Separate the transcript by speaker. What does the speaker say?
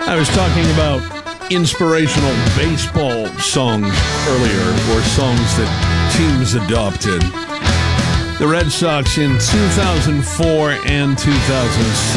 Speaker 1: I was talking about inspirational baseball songs earlier, or songs that teams adopted. The Red Sox in 2004 and 2006